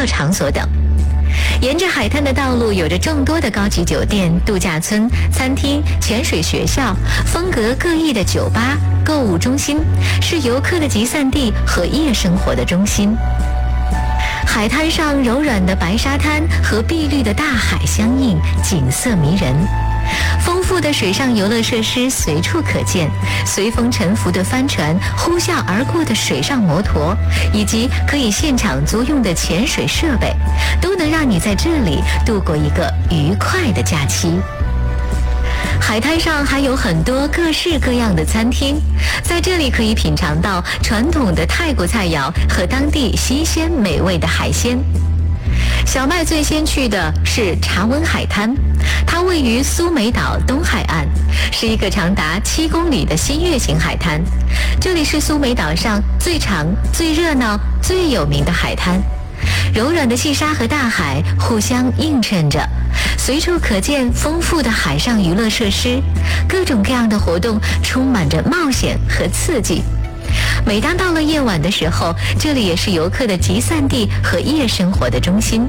乐场所等。沿着海滩的道路有着众多的高级酒店、度假村、餐厅、潜水学校，风格各异的酒吧、购物中心，是游客的集散地和夜生活的中心。海滩上柔软的白沙滩和碧绿的大海相映，景色迷人。丰富的水上游乐设施随处可见，随风沉浮的帆船、呼啸而过的水上摩托，以及可以现场租用的潜水设备，都能让你在这里度过一个愉快的假期。海滩上还有很多各式各样的餐厅，在这里可以品尝到传统的泰国菜肴和当地新鲜美味的海鲜。小麦最先去的是茶温海滩，它位于苏梅岛东海岸，是一个长达7公里的新月形海滩。这里是苏梅岛上最长、最热闹、最有名的海滩。柔软的细沙和大海互相映衬着，随处可见丰富的海上娱乐设施，各种各样的活动充满着冒险和刺激。每当到了夜晚的时候，这里也是游客的集散地和夜生活的中心。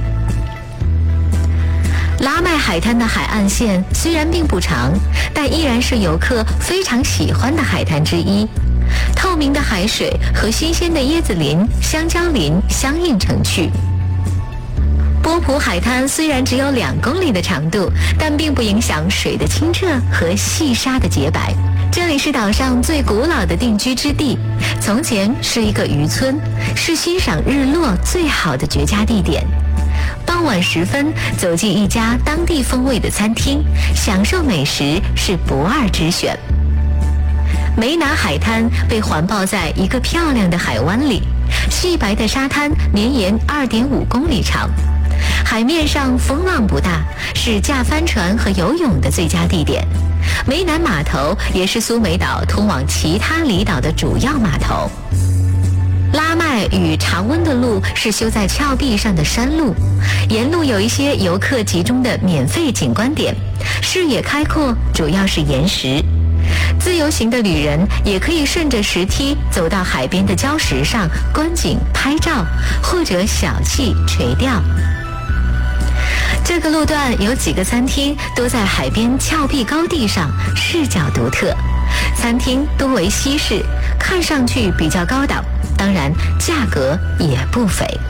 拉麦海滩的海岸线虽然并不长，但依然是游客非常喜欢的海滩之一。透明的海水和新鲜的椰子林、香蕉林相映成趣。波普海滩虽然只有2公里的长度，但并不影响水的清澈和细沙的洁白。这里是岛上最古老的定居之地，从前是一个渔村，是欣赏日落最好的绝佳地点。傍晚时分，走进一家当地风味的餐厅，享受美食是不二之选。湄南海滩被环抱在一个漂亮的海湾里，细白的沙滩绵延2.5公里长，海面上风浪不大，是驾帆船和游泳的最佳地点。湄南码头也是苏梅岛通往其他离岛的主要码头。拉麦与长温的路是修在峭壁上的山路，沿路有一些游客集中的免费景观点，视野开阔，主要是岩石。自由行的旅人也可以顺着石梯走到海边的礁石上观景拍照，或者小憩垂钓。这个路段有几个餐厅都在海边峭壁高地上，视角独特。餐厅多为西式，看上去比较高档，当然价格也不菲。